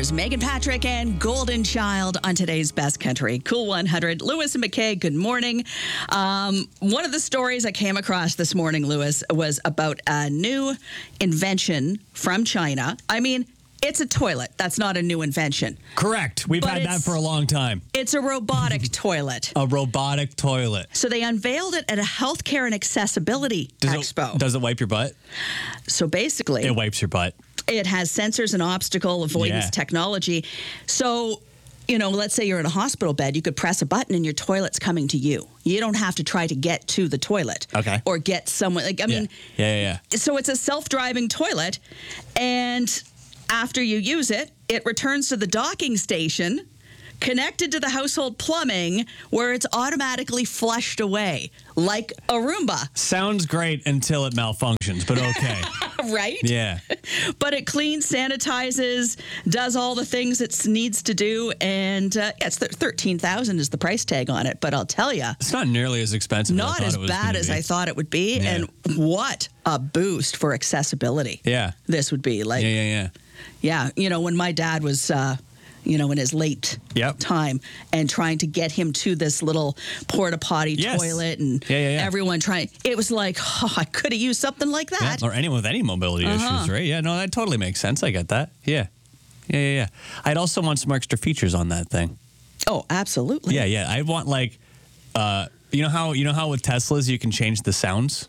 Here's Megan Patrick and Golden Child on today's Best Country. Cool 100. Lewis and McKay, good morning. One of the stories I came across this morning, Lewis, was about a new invention from China. I mean, it's a toilet. That's not a new invention. Correct. We've had that for a long time. It's a robotic toilet. A robotic toilet. So they unveiled it at a healthcare and accessibility expo. Does it wipe your butt? So basically, it wipes your butt. It has sensors and obstacle avoidance technology. So, you know, let's say you're in a hospital bed, you could press a button and your toilet's coming to you. You don't have to try to get to the toilet. Okay. Or get someone. Like, I mean, so it's a self-driving toilet, and after you use it, it returns to the docking station, connected to the household plumbing, where it's automatically flushed away, like a Roomba. Sounds great until it malfunctions, but okay. Right? Yeah. But it cleans, sanitizes, does all the things it needs to do, and it's $13,000 is the price tag on it. But I'll tell you, it's not nearly as expensive. Not as bad as I thought it would be, and what a boost for accessibility. Yeah. This would be like. Yeah, you know, when my dad was, in his late time and trying to get him to this little porta potty toilet and everyone trying, it was like, I could have used something like that. Yeah. Or anyone with any mobility issues, right? Yeah, no, that totally makes sense. I get that. Yeah. I'd also want some extra features on that thing. Oh, absolutely. Yeah. I want like, you know how with Teslas you can change the sounds?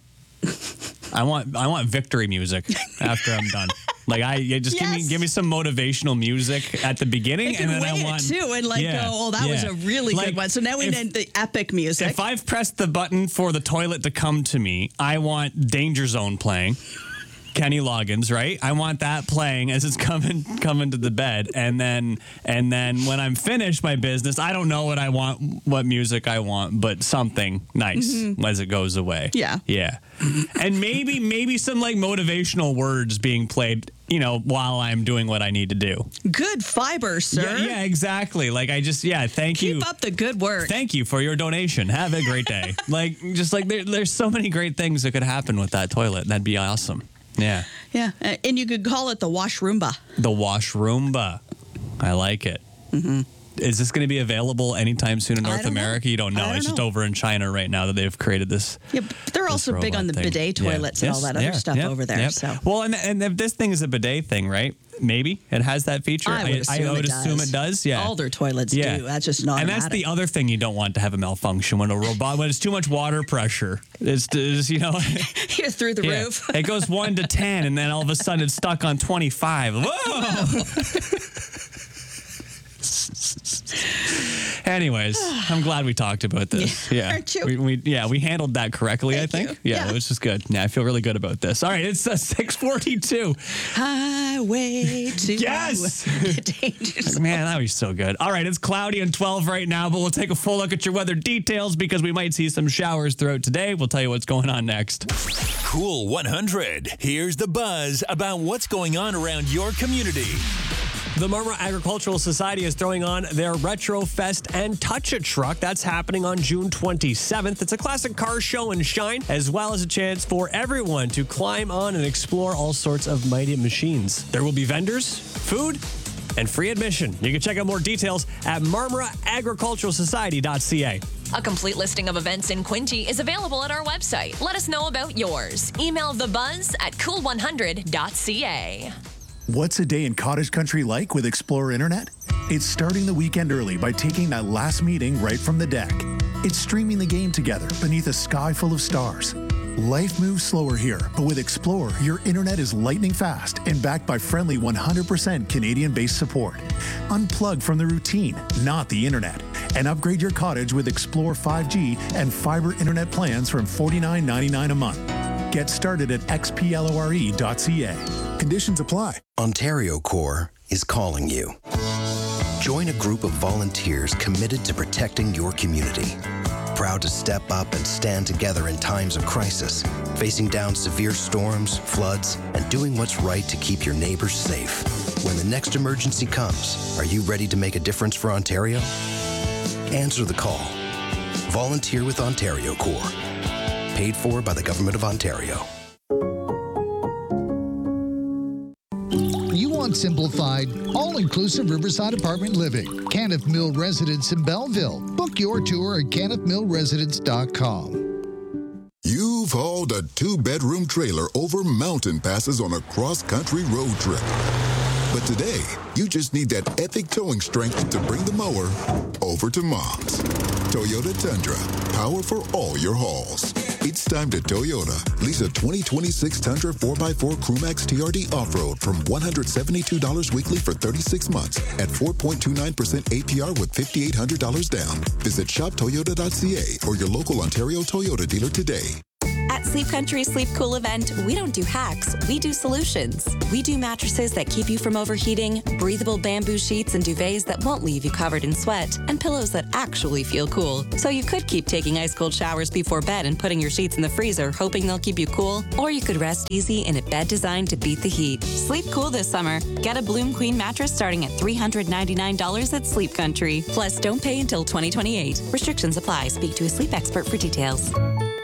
I want victory music after I'm done. Like give me some motivational music at the beginning, and then I want too, and that was a really good one. So now we need the epic music. If I've pressed the button for the toilet to come to me, I want Danger Zone playing. Kenny Loggins, right? I want that playing as it's coming to the bed, and then when I'm finished my business, I don't know what music I want, but something nice as it goes away. Yeah. And maybe some like motivational words being played, while I'm doing what I need to do. Good fiber, sir. Yeah, exactly. Like thank you. Keep up the good work. Thank you for your donation. Have a great day. There's so many great things that could happen with that toilet. That'd be awesome. Yeah. Yeah. And you could call it the Wash Roomba. The Wash Roomba. I like it. Mm-hmm. Is this going to be available anytime soon in North America? You don't know. It's just over in China right now that they've created this. Yeah, but they're also big on the bidet toilets and all that other stuff over there. So. Well, and if this thing is a bidet thing, right? Maybe it has that feature. I would assume it does. Yeah. All their toilets do. That's just not. And that's the other thing you don't want to have a malfunction when it's too much water pressure. It's you're through the roof. It goes 1 to 10, and then all of a sudden it's stuck on 25. Whoa! Anyways, I'm glad we talked about this. Aren't you? We handled that correctly, I think. Yeah, which is good. Yeah, I feel really good about this. All right, it's 6:42. Highway to yes. Dangerous. Man, that was so good. All right, it's cloudy and 12 right now, but we'll take a full look at your weather details because we might see some showers throughout today. We'll tell you what's going on next. Cool 100. Here's the buzz about what's going on around your community. The Marmora Agricultural Society is throwing on their Retro Fest and Touch a Truck. That's happening on June 27th. It's a classic car show and shine, as well as a chance for everyone to climb on and explore all sorts of mighty machines. There will be vendors, food, and free admission. You can check out more details at marmoraagriculturalsociety.ca. A complete listing of events in Quinte is available at our website. Let us know about yours. Email thebuzz@cool100.ca. What's a day in cottage country like with Explorer Internet? It's starting the weekend early by taking that last meeting right from the deck. It's streaming the game together beneath a sky full of stars. Life moves slower here, but with Explorer, your internet is lightning fast and backed by friendly 100% Canadian-based support. Unplug from the routine, not the internet, and upgrade your cottage with Explorer 5G and fiber internet plans from $49.99 a month. Get started at xplore.ca. Conditions apply. Ontario Corps is calling you. Join a group of volunteers committed to protecting your community. Proud to step up and stand together in times of crisis, facing down severe storms, floods, and doing what's right to keep your neighbors safe. When the next emergency comes, are you ready to make a difference for Ontario? Answer the call. Volunteer with Ontario Corps. Paid for by the Government of Ontario. want simplified, all-inclusive Riverside apartment living. Caniff Mill Residence in Belleville. Book your tour at caniffmillresidence.com. You've hauled a 2-bedroom trailer over mountain passes on a cross-country road trip. But today, you just need that epic towing strength to bring the mower over to Mom's. Toyota Tundra, power for all your hauls. It's time to Toyota. Lease a 2026 Tundra 4x4 Crewmax TRD Off-Road from $172 weekly for 36 months at 4.29% APR with $5,800 down. Visit shoptoyota.ca or your local Ontario Toyota dealer today. At Sleep Country Sleep Cool event, we don't do hacks, we do solutions. We do mattresses that keep you from overheating, breathable bamboo sheets and duvets that won't leave you covered in sweat, and pillows that actually feel cool. So you could keep taking ice-cold showers before bed and putting your sheets in the freezer, hoping they'll keep you cool, or you could rest easy in a bed designed to beat the heat. Sleep cool this summer. Get a Bloom Queen mattress starting at $399 at Sleep Country. Plus, don't pay until 2028. Restrictions apply. Speak to a sleep expert for details.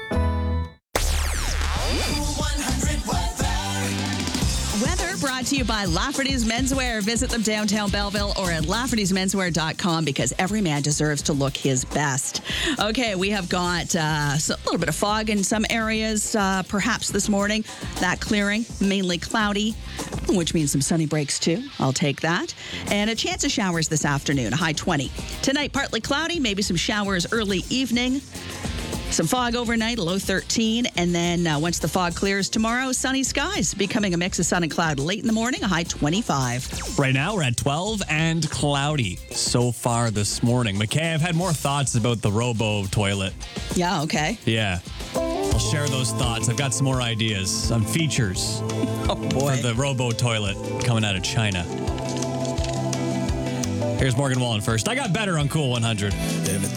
Brought to you by Lafferty's Menswear. Visit them downtown Belleville or at Lafferty'sMenswear.com because every man deserves to look his best. Okay, we have got a little bit of fog in some areas, perhaps this morning. That clearing, mainly cloudy, which means some sunny breaks too. I'll take that. And a chance of showers this afternoon, a high 20. Tonight, partly cloudy, maybe some showers early evening. Some fog overnight, a low 13. And then once the fog clears tomorrow, sunny skies, becoming a mix of sun and cloud late in the morning, a high 25. Right now, we're at 12 and cloudy so far this morning. McKay, I've had more thoughts about the Robo toilet. Yeah, okay. Yeah. I'll share those thoughts. I've got some more ideas, some features for the Robo toilet coming out of China. Here's Morgan Wallen first. I got better on Cool 100.